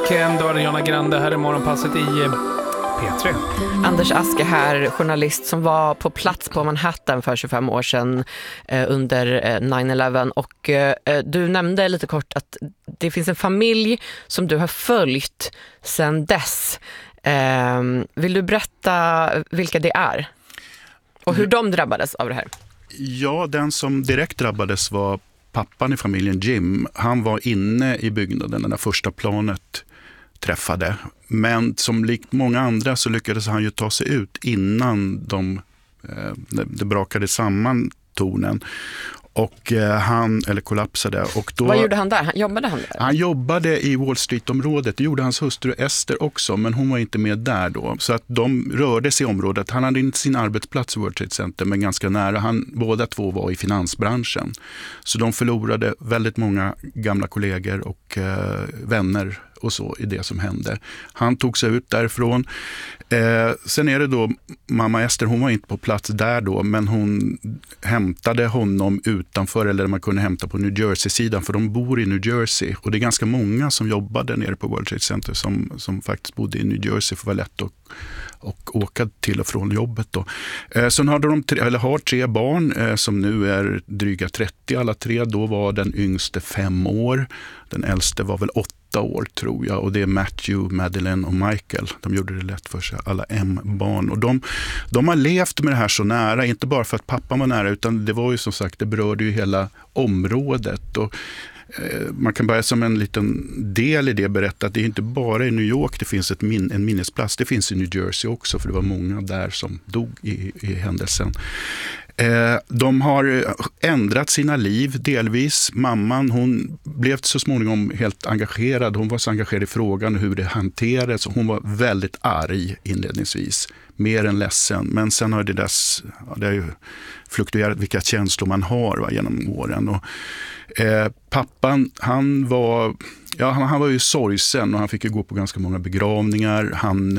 weekend och Ariana Grande här i morgonpasset i P3. Anders Aske här, journalist som var på plats på Manhattan för 25 år sedan under 9/11. Och du nämnde lite kort att det finns en familj som du har följt sedan dess. Vill du berätta vilka det är? Och hur de drabbades av det här? Ja, den som direkt drabbades var pappan i familjen Jim. Han var inne i byggnaden när första planet träffade. Men som likt många andra så lyckades han ju ta sig ut innan det brakade samman tornen. Och eller kollapsade. Och då, vad gjorde han där? Jobbade han där? Han jobbade i Wall Street-området. Det gjorde hans hustru Esther också, men hon var inte med där då. Så att de rörde sig i området. Han hade inte sin arbetsplats i World Trade Center, men ganska nära. Båda två var i finansbranschen. Så de förlorade väldigt många gamla kollegor och vänner och så i det som hände. Han tog sig ut därifrån. Sen är det då mamma Esther, hon var inte på plats där då, men hon hämtade honom utanför, eller man kunde hämta på New Jersey-sidan, för de bor i New Jersey. Och det är ganska många som jobbade nere på World Trade Center som faktiskt bodde i New Jersey, för det var lätt och åka till och från jobbet då. Sen hade har 3 barn som nu är dryga 30 alla 3. Då var den yngste 5 år. Den äldste var väl 8 år tror jag. Och det är Matthew, Madeleine och Michael. De gjorde det lätt för sig, alla M-barn. Och de har levt med det här så nära. Inte bara för att pappan var nära, utan det var ju som sagt, det berörde ju hela området. Och man kan bara som en liten del i det berätta att det är inte bara i New York det finns en minnesplats. Det finns i New Jersey också, för det var många där som dog i händelsen. De har ändrat sina liv delvis. Mamman, hon blev så småningom helt engagerad. Hon var så engagerad i frågan hur det hanterades. Hon var väldigt arg inledningsvis. Mer än ledsen. Men sen har det har ju fluktuerat vilka känslor man har genom åren. Och, pappan, han var ju sorgsen och han fick ju gå på ganska många begravningar.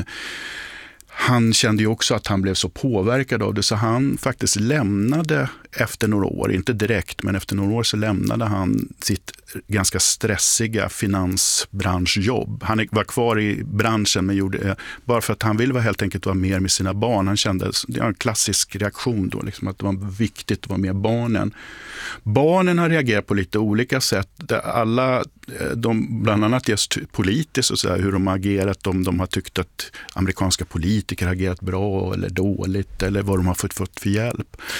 Han kände ju också att han blev så påverkad av det, så han faktiskt lämnade efter några år, inte direkt, men efter några år så lämnade han sitt ganska stressiga finansbranschjobb. Han var kvar i branschen, men gjorde bara för att han ville helt enkelt vara mer med sina barn. Han kände, det var en klassisk reaktion då, liksom, att det var viktigt att vara med barnen. Barnen har reagerat på lite olika sätt. Alla, bland annat just politiskt och så här, hur de har agerat, om de har tyckt att amerikanska politiker har agerat bra eller dåligt, eller vad de har fått för hjälp.